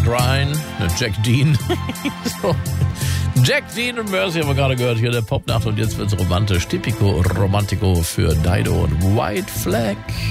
Jack Ryan, Jack Dean. So. Jack Dean und Mercy haben wir gerade gehört hier, der Popnacht, und jetzt wird's romantisch. Typico Romantico für Dido und White Flag.